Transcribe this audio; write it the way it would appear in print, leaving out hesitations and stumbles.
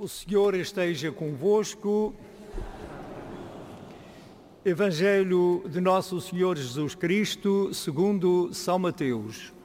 O Senhor esteja convosco. Evangelho de Nosso Senhor Jesus Cristo, segundo São Mateus.